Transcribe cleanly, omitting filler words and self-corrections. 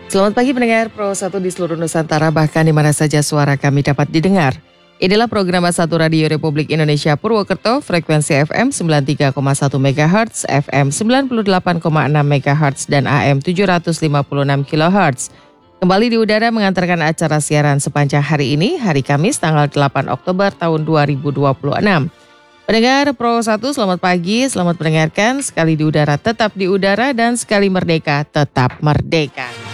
Selamat pagi pendengar Pro 1 di seluruh Nusantara, bahkan di mana saja suara kami dapat didengar. Inilah program A1 Radio Republik Indonesia Purwokerto, frekuensi FM 93,1 MHz, FM 98,6 MHz, dan AM 756 kHz. Kembali di udara mengantarkan acara siaran sepanjang hari ini, hari Kamis tanggal 8 Oktober tahun 2026. Pendengar Pro 1, selamat pagi, selamat mendengarkan. Sekali di udara tetap di udara, dan sekali merdeka tetap merdeka.